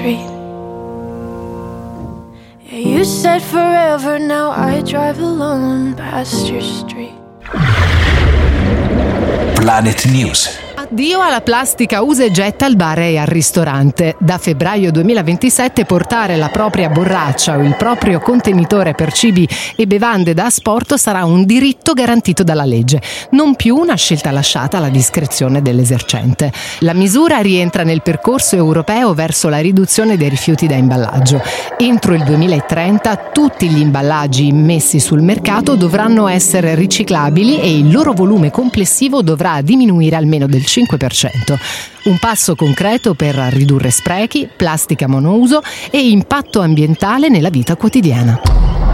street. Yeah, you said forever, now I drive alone past your street. Planet News. Addio alla plastica usa e getta al bar e al ristorante. Da febbraio 2027 portare la propria borraccia o il proprio contenitore per cibi e bevande da asporto sarà un diritto garantito dalla legge, non più una scelta lasciata alla discrezione dell'esercente. La misura rientra nel percorso europeo verso la riduzione dei rifiuti da imballaggio. Entro il 2030 tutti gli imballaggi immessi sul mercato dovranno essere riciclabili e il loro volume complessivo dovrà diminuire almeno del 5%. Un passo concreto per ridurre sprechi, plastica monouso e impatto ambientale nella vita quotidiana.